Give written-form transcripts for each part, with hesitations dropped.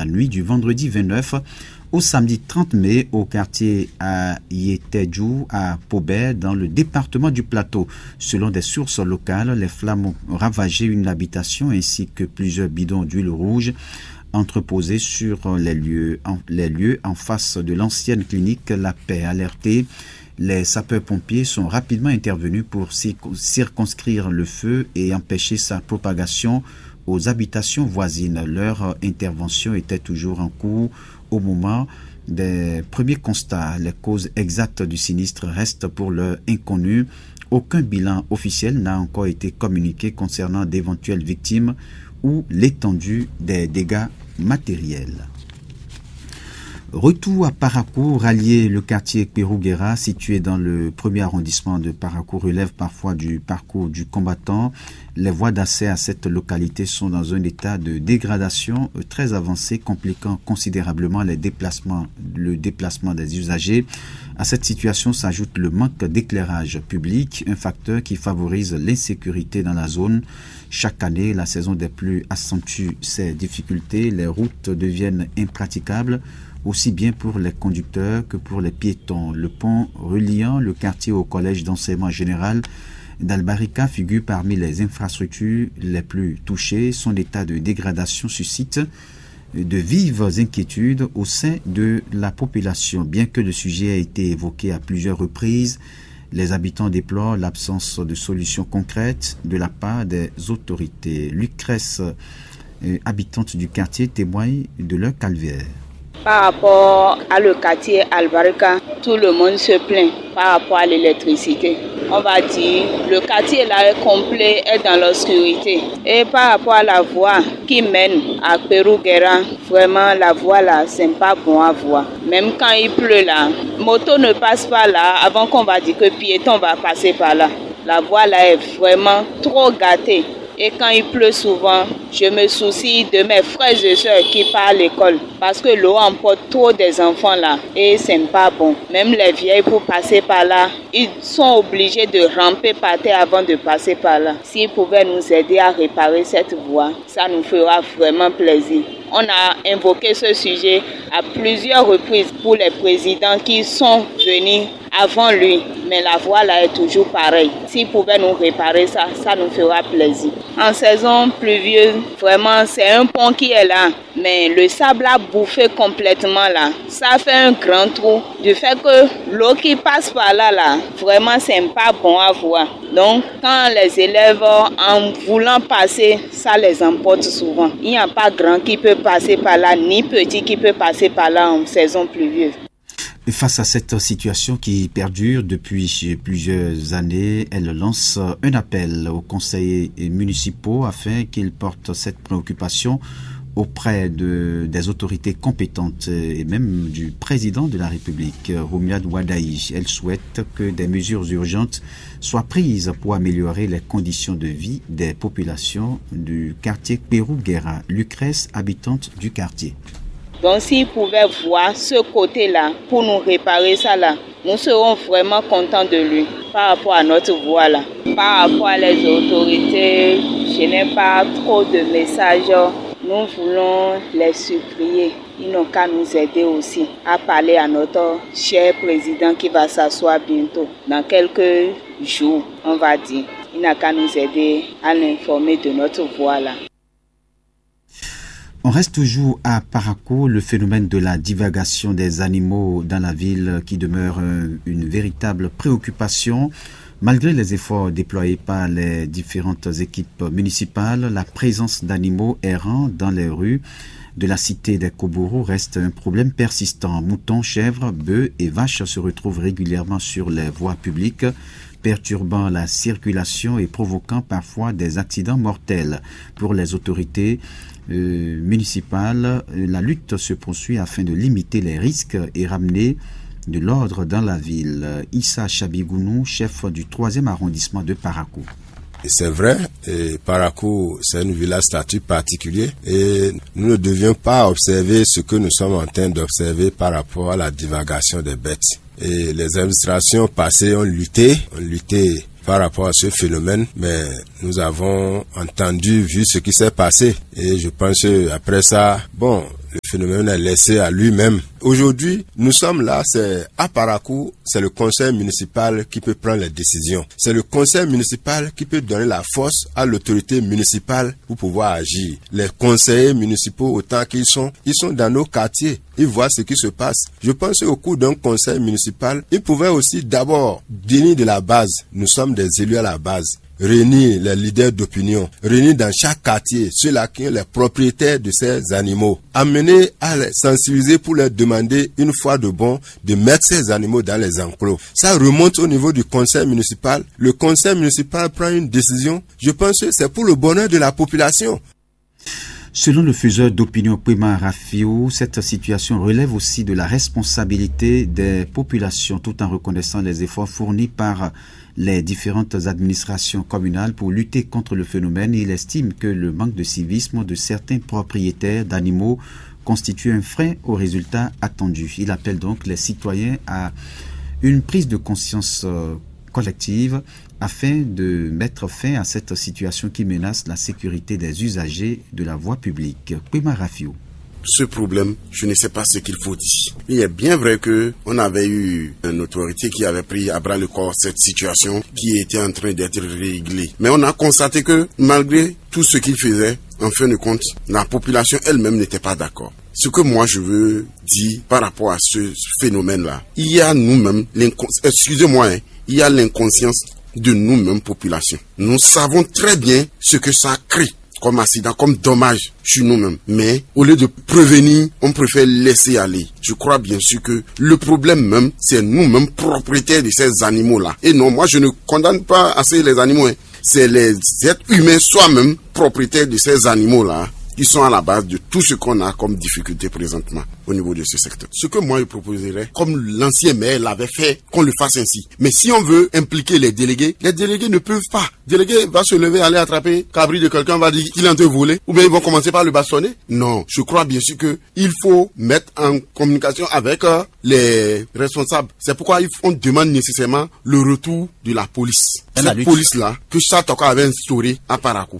la nuit du vendredi 29 au samedi 30 mai au quartier Ayeteju à Pobet dans le département du Plateau. Selon des sources locales, les flammes ont ravagé une habitation ainsi que plusieurs bidons d'huile rouge entreposés sur les lieux en face de l'ancienne clinique La Paix. Alertés, les sapeurs-pompiers sont rapidement intervenus pour circonscrire le feu et empêcher sa propagation aux habitations voisines. Leur intervention était toujours en cours au moment des premiers constats. Les causes exactes du sinistre restent pour l'heure inconnues. Aucun bilan officiel n'a encore été communiqué concernant d'éventuelles victimes ou l'étendue des dégâts matériels. Retour à Parakou, rallier le quartier Kpérou-Guéra, situé dans le premier arrondissement de Parakou, relève parfois du parcours du combattant. Les voies d'accès à cette localité sont dans un état de dégradation très avancé, compliquant considérablement le déplacement des usagers. À cette situation s'ajoute le manque d'éclairage public, un facteur qui favorise l'insécurité dans la zone. Chaque année, la saison des pluies accentue ces difficultés. Les routes deviennent impraticables, aussi bien pour les conducteurs que pour les piétons. Le pont reliant le quartier au collège d'enseignement général d'Albarika figure parmi les infrastructures les plus touchées. Son état de dégradation suscite de vives inquiétudes au sein de la population. Bien que le sujet ait été évoqué à plusieurs reprises, les habitants déplorent l'absence de solutions concrètes de la part des autorités. Lucrèce, habitante du quartier, témoigne de leur calvaire. Par rapport à le quartier Albarika, tout le monde se plaint par rapport à l'électricité. On va dire, le quartier là est complet, est dans l'obscurité. Et par rapport à la voie qui mène à Kpérou-Guéra, vraiment la voie là, c'est pas bon à voir. Même quand il pleut là, moto ne passe pas là avant qu'on va dire que piéton va passer par là. La voie là est vraiment trop gâtée. Et quand il pleut souvent, je me soucie de mes frères et sœurs qui partent à l'école. Parce que l'eau emporte trop des enfants là. Et c'est pas bon. Même les vieilles pour passer par là, ils sont obligés de ramper par terre avant de passer par là. S'ils pouvaient nous aider à réparer cette voie, ça nous fera vraiment plaisir. On a invoqué ce sujet à plusieurs reprises pour les présidents qui sont venus avant lui. Mais la voie là est toujours pareille. S'ils pouvaient nous réparer ça, ça nous fera plaisir. En saison pluvieuse, vraiment c'est un pont qui est là. Mais le sable a bouffé complètement là. Ça fait un grand trou. Du fait que l'eau qui passe par là, vraiment c'est pas bon à voir. Donc quand les élèves en voulant passer, ça les emporte souvent. Il n'y a pas grand qui peut passer par là, ni petit qui peut passer par là en saison pluvieuse. Face à cette situation qui perdure depuis plusieurs années, elle lance un appel aux conseillers municipaux afin qu'ils portent cette préoccupation auprès des autorités compétentes et même du président de la République, Roumiad Wadaï. Elle souhaite que des mesures urgentes soient prises pour améliorer les conditions de vie des populations du quartier Kpérou-Guéra. Lucrèce, habitante du quartier. Donc s'ils pouvaient voir ce côté-là pour nous réparer ça là, nous serons vraiment contents de lui par rapport à notre voie là. Par rapport à les autorités, je n'ai pas trop de messages. Nous voulons les supplier. Ils n'ont qu'à nous aider aussi à parler à notre cher président qui va s'asseoir bientôt. Dans quelques jours, on va dire. Il n'a qu'à nous aider à l'informer de notre voie là. On reste toujours à Parakou, le phénomène de la divagation des animaux dans la ville qui demeure une véritable préoccupation. Malgré les efforts déployés par les différentes équipes municipales, la présence d'animaux errants dans les rues de la cité des Kobourou reste un problème persistant. Moutons, chèvres, bœufs et vaches se retrouvent régulièrement sur les voies publiques, perturbant la circulation et provoquant parfois des accidents mortels. Pour les autorités municipales, la lutte se poursuit afin de limiter les risques et ramener de l'ordre dans la ville. Issa Chabigounou, chef du 3e arrondissement de Parakou. C'est vrai, Parakou, c'est une ville à statut particulier et nous ne devions pas observer ce que nous sommes en train d'observer par rapport à la divagation des bêtes. Et les administrations passées ont lutté par rapport à ce phénomène, mais nous avons vu ce qui s'est passé. Et je pense qu'après ça, bon, le phénomène est laissé à lui-même. Aujourd'hui, nous sommes là, c'est à Parakou, c'est le conseil municipal qui peut prendre les décisions. C'est le conseil municipal qui peut donner la force à l'autorité municipale pour pouvoir agir. Les conseillers municipaux, autant qu'ils sont, ils sont dans nos quartiers. Ils voient ce qui se passe. Je pense qu'au cours d'un conseil municipal, ils pouvaient aussi d'abord venir de la base. Nous sommes des élus à la base. Réunir les leaders d'opinion, réunir dans chaque quartier ceux-là qui sont les propriétaires de ces animaux, amener à les sensibiliser pour leur demander une fois de bon de mettre ces animaux dans les enclos. Ça remonte au niveau du conseil municipal. Le conseil municipal prend une décision. Je pense que c'est pour le bonheur de la population. Selon le faiseur d'opinion Pema Rafio, cette situation relève aussi de la responsabilité des populations tout en reconnaissant les efforts fournis par les différentes administrations communales pour lutter contre le phénomène. Il estime que le manque de civisme de certains propriétaires d'animaux constitue un frein aux résultats attendus. Il appelle donc les citoyens à une prise de conscience collective afin de mettre fin à cette situation qui menace la sécurité des usagers de la voie publique. Pema Rafio. Ce problème, je ne sais pas ce qu'il faut dire. Il est bien vrai que on avait eu une autorité qui avait pris à bras le corps cette situation qui était en train d'être réglée. Mais on a constaté que malgré tout ce qu'il faisait, en fin de compte, la population elle-même n'était pas d'accord. Ce que moi je veux dire par rapport à ce phénomène-là, il y a nous-mêmes, il y a l'inconscience de nous-mêmes population. Nous savons très bien ce que ça crée comme accident, comme dommage sur nous-mêmes. Mais au lieu de prévenir, on préfère laisser aller. Je crois bien sûr que le problème même, c'est nous-mêmes propriétaires de ces animaux-là. Et non, moi je ne condamne pas assez les animaux. C'est les êtres humains soi-même propriétaires de ces animaux-là qui sont à la base de tout ce qu'on a comme difficulté présentement au niveau de ce secteur. Ce que moi je proposerais, comme l'ancien maire l'avait fait, qu'on le fasse ainsi. Mais si on veut impliquer les délégués ne peuvent pas. Le délégué va se lever, aller attraper cabri de quelqu'un, va dire qu'il est en train de voler, ou bien ils vont commencer par le bastonner. Non, je crois bien sûr qu'il faut mettre en communication avec les responsables. C'est pourquoi on demande nécessairement le retour de la police. Cette police-là, que Chatoka avait instauré à Parakou.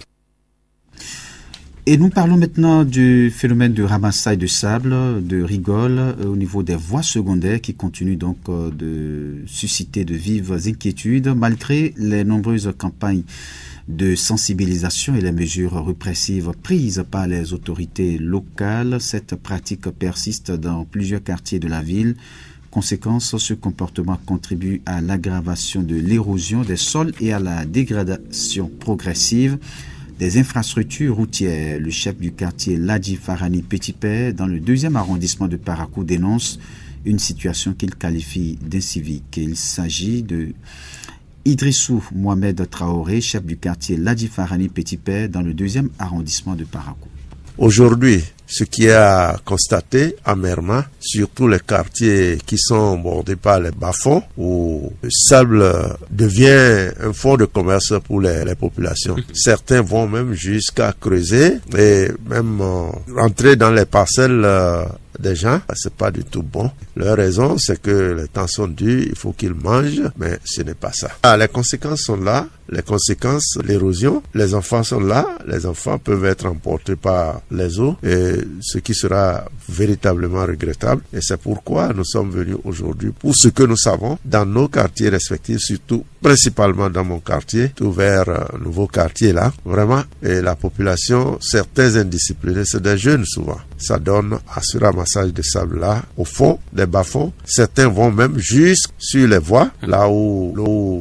Et nous parlons maintenant du phénomène de ramassage de sable, de rigole au niveau des voies secondaires qui continue donc de susciter de vives inquiétudes malgré les nombreuses campagnes de sensibilisation et les mesures répressives prises par les autorités locales. Cette pratique persiste dans plusieurs quartiers de la ville. Conséquence, ce comportement contribue à l'aggravation de l'érosion des sols et à la dégradation progressive des infrastructures routières. Le chef du quartier Ladji Farani Petit-Père, dans le 2e arrondissement de Parakou, dénonce une situation qu'il qualifie d'incivique. Il s'agit de Idrissou Mohamed Traoré, chef du quartier Ladji Farani Petit-Père, dans le 2e arrondissement de Parakou. Aujourd'hui, ce qui est à constater amèrement, surtout les quartiers qui sont bordés par les bas-fonds, où le sable devient un fonds de commerce pour les populations. Certains vont même jusqu'à creuser et même rentrer dans les parcelles des gens. C'est pas du tout bon. Leur raison, c'est que les temps sont durs, il faut qu'ils mangent, mais ce n'est pas ça. Les conséquences sont là. Les conséquences, l'érosion, les enfants sont là, les enfants peuvent être emportés par les eaux, et ce qui sera véritablement regrettable. Et c'est pourquoi nous sommes venus aujourd'hui pour ce que nous savons dans nos quartiers respectifs, surtout principalement dans mon quartier, tout vers un nouveau quartier là. Vraiment, et la population, certains indisciplinés, c'est des jeunes souvent. Ça donne à ce ramassage de sable là, au fond, des bas-fonds. Certains vont même jusque sur les voies, là où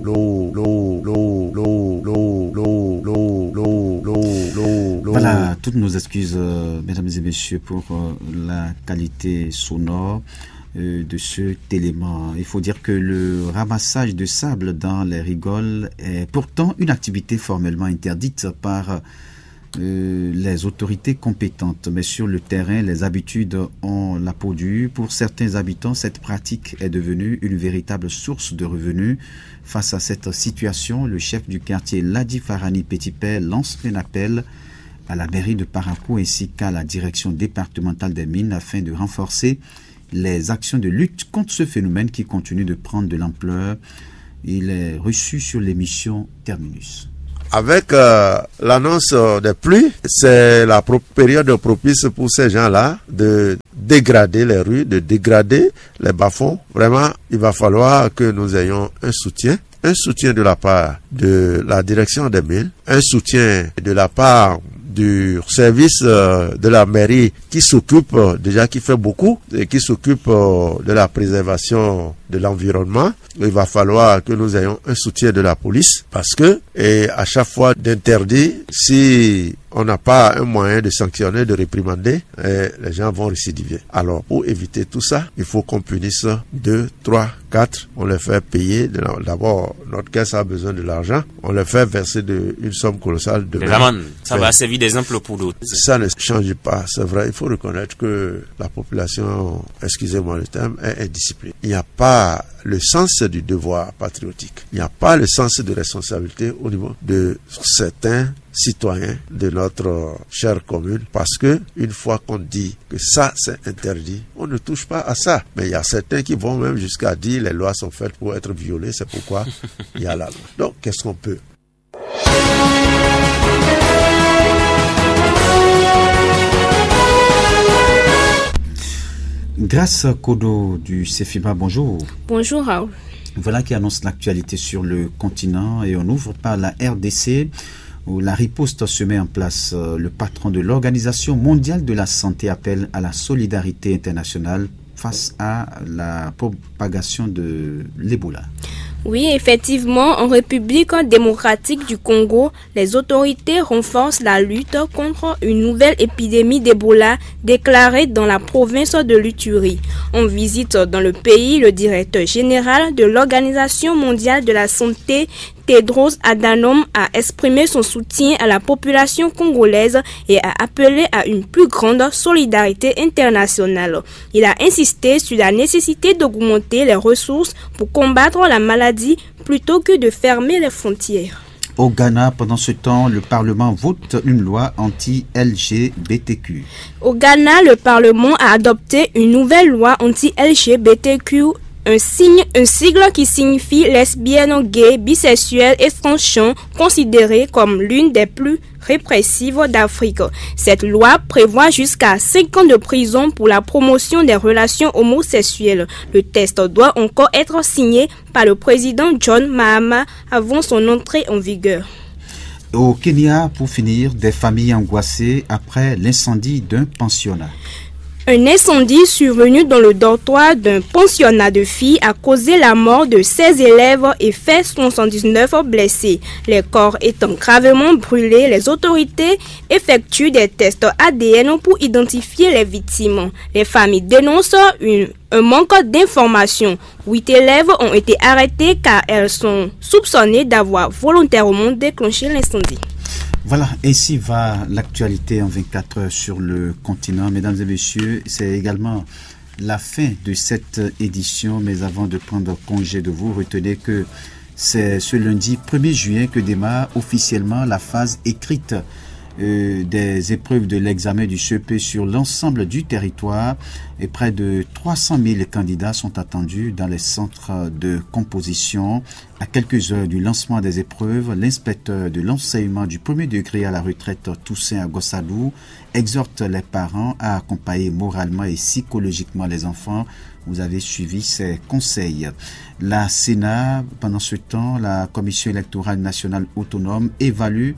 Voilà, toutes nos excuses, mesdames et messieurs, pour la qualité sonore de cet élément. Il faut dire que le ramassage de sable dans les rigoles est pourtant une activité formellement interdite par les autorités compétentes. Mais sur le terrain, les habitudes ont la peau dure. Pour certains habitants, cette pratique est devenue une véritable source de revenus. Face à cette situation, le chef du quartier Ladji Farani Petit-Père lance un appel à la mairie de Parakou ainsi qu'à la direction départementale des mines afin de renforcer les actions de lutte contre ce phénomène qui continue de prendre de l'ampleur. Il est reçu sur l'émission Terminus. avec l'annonce des pluies, c'est la période propice pour ces gens-là de dégrader les rues, de dégrader les bas-fonds. Vraiment, il va falloir que nous ayons un soutien de la part de la direction des mines, un soutien de la part du service de la mairie qui s'occupe déjà, qui fait beaucoup et qui s'occupe de la préservation de l'environnement. Il va falloir que nous ayons un soutien de la police parce que à chaque fois d'interdire, si on n'a pas un moyen de sanctionner, de réprimander, les gens vont récidiver. Alors, pour éviter tout ça, il faut qu'on punisse 2, 3, 4. On les fait payer. D'abord, notre caisse a besoin de l'argent. On les fait verser une somme colossale de amendes. Ça va servir d'exemple pour d'autres. Ça ne change pas. C'est vrai, il faut reconnaître que la population, excusez-moi le terme, est indisciplinée. Il n'y a pas le sens du devoir patriotique. Il n'y a pas le sens de responsabilité au niveau de certains citoyens de notre chère commune, parce que une fois qu'on dit que ça c'est interdit, on ne touche pas à ça. Mais il y a certains qui vont même jusqu'à dire les lois sont faites pour être violées, c'est pourquoi il y a la loi. Donc qu'est-ce qu'on peut? Grâce Kodo du CEFIBA, bonjour. Bonjour Raoul. Voilà qui annonce l'actualité sur le continent et on ouvre par la RDC où la riposte se met en place. Le patron de l'Organisation mondiale de la santé appelle à la solidarité internationale face à la propagation de l'Ebola. Oui, effectivement, en République démocratique du Congo, les autorités renforcent la lutte contre une nouvelle épidémie d'Ebola déclarée dans la province de l'Ituri. En visite dans le pays, le directeur général de l'Organisation mondiale de la santé, Tedros Adhanom, a exprimé son soutien à la population congolaise et a appelé à une plus grande solidarité internationale. Il a insisté sur la nécessité d'augmenter les ressources pour combattre la maladie plutôt que de fermer les frontières. Au Ghana, pendant ce temps, le Parlement vote une loi anti-LGBTQ. Au Ghana, le Parlement a adopté une nouvelle loi anti-LGBTQ. Un sigle qui signifie lesbienne, gay, bisexuel et transgenre, considéré comme l'une des plus répressives d'Afrique. Cette loi prévoit jusqu'à 5 ans de prison pour la promotion des relations homosexuelles. Le texte doit encore être signé par le président John Mahama avant son entrée en vigueur. Au Kenya, pour finir, des familles angoissées après l'incendie d'un pensionnat. Un incendie survenu dans le dortoir d'un pensionnat de filles a causé la mort de 16 élèves et fait 79 blessés. Les corps étant gravement brûlés, les autorités effectuent des tests ADN pour identifier les victimes. Les familles dénoncent un manque d'informations. 8 élèves ont été arrêtés car elles sont soupçonnées d'avoir volontairement déclenché l'incendie. Voilà, ainsi va l'actualité en 24 heures sur le continent. Mesdames et messieurs, c'est également la fin de cette édition. Mais avant de prendre congé de vous, retenez que c'est ce lundi 1er juin que démarre officiellement la phase écrite des épreuves de l'examen du CEP sur l'ensemble du territoire et près de 300 000 candidats sont attendus dans les centres de composition. À quelques heures du lancement des épreuves, l'inspecteur de l'enseignement du premier degré à la retraite Toussaint Agossadou exhorte les parents à accompagner moralement et psychologiquement les enfants. Vous avez suivi ses conseils. La Sénat, pendant ce temps, la Commission électorale nationale autonome évalue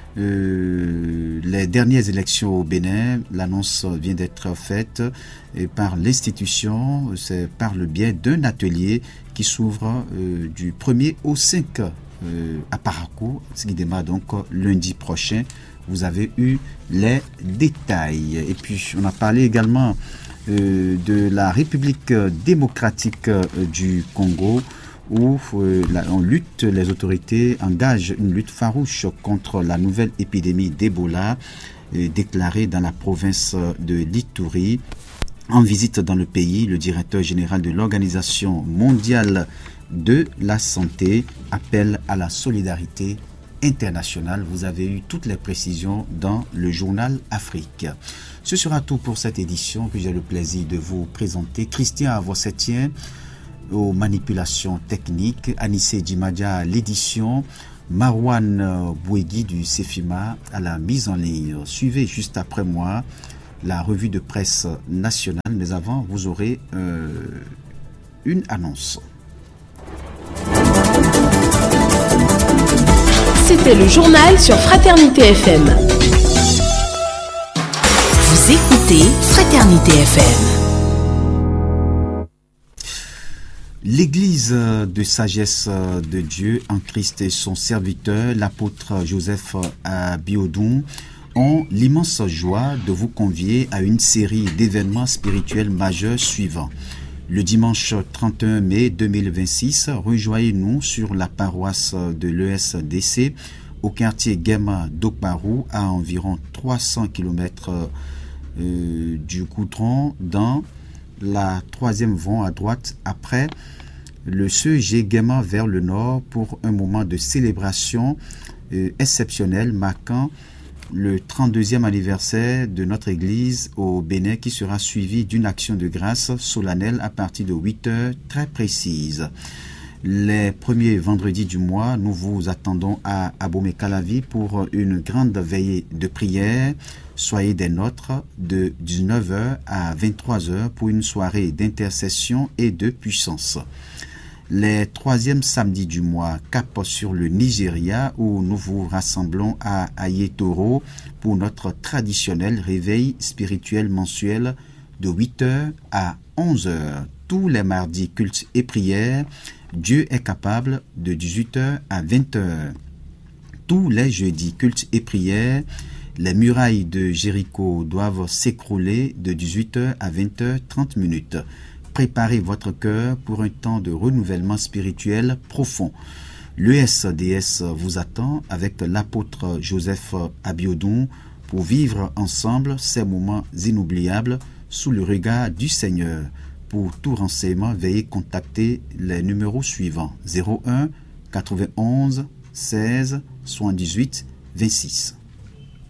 les dernières élections au Bénin. L'annonce vient d'être faite par l'institution, c'est par le biais d'un atelier qui s'ouvre du 1er au 5 à Parakou, ce qui démarre donc lundi prochain. Vous avez eu les détails. Et puis on a parlé également de la République démocratique du Congo, où les autorités engagent une lutte farouche contre la nouvelle épidémie d'Ebola déclarée dans la province de l'Ituri. En visite dans le pays, le directeur général de l'Organisation mondiale de la santé appelle à la solidarité internationale. Vous avez eu toutes les précisions dans le journal Afrique. Ce sera tout pour cette édition que j'ai le plaisir de vous présenter. Christian Avossetien aux manipulations techniques, Anissé Djimadja à l'édition. Marwan Bouegui du CEFIMA à la mise en ligne. Suivez juste après moi la revue de presse nationale, mais avant, vous aurez une annonce. C'était le journal sur Fraternité FM. Vous écoutez Fraternité FM. L'Église de sagesse de Dieu en Christ et son serviteur, l'apôtre Joseph Abiodun, ont l'immense joie de vous convier à une série d'événements spirituels majeurs suivants. Le dimanche 31 mai 2026, rejoignez-nous sur la paroisse de l'ESDC au quartier Guéma d'Okbarou, à environ 300 km du Goudron, dans la 3e vont à droite après le CEG Guéma vers le nord, pour un moment de célébration exceptionnel marquant le 32e anniversaire de notre église au Bénin, qui sera suivi d'une action de grâce solennelle à partir de 8 heures très précises. Les premiers vendredis du mois, nous vous attendons à Abomey-Calavi pour une grande veillée de prière. Soyez des nôtres de 19h à 23h pour une soirée d'intercession et de puissance. Les 3e samedis du mois, cap sur le Nigeria, où nous vous rassemblons à Ayetoro pour notre traditionnel réveil spirituel mensuel de 8h à 11h. Tous les mardis, cultes et prières, Dieu est capable, de 18h à 20h. Tous les jeudis, cultes et prières, les murailles de Jéricho doivent s'écrouler, de 18h à 20h30. Préparez votre cœur pour un temps de renouvellement spirituel profond. L'ESDS vous attend avec l'apôtre Joseph Abiodun pour vivre ensemble ces moments inoubliables sous le regard du Seigneur. Pour tout renseignement, veuillez contacter les numéros suivants: 01 91 16 78 26.